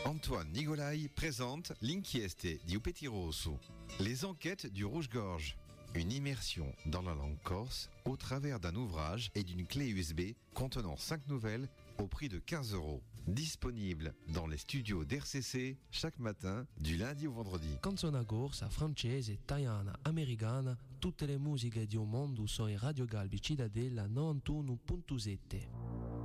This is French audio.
Antoine Nigolai présente L'inchieste di Petit Rosso, les enquêtes du Rouge-Gorge. Une immersion dans la langue corse au travers d'un ouvrage et d'une clé USB contenant 5 nouvelles au prix de 15 €. Disponible dans les studios d'RCC chaque matin du lundi au vendredi. Canzone corsa, francese, italiana, americana, tutte le musiche di un mondo su Radio Galbi Cittadella 91.7.